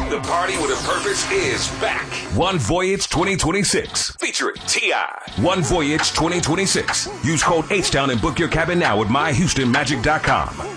The Party with a Purpose is back. One Voyage 2026 featuring T.I. One Voyage 2026. Use code H-Town and book your cabin now at myhoustonmagic.com.